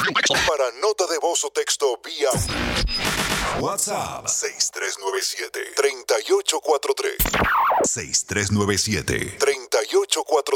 Para nota de voz o texto vía WhatsApp 6397-3843. 6397-3843.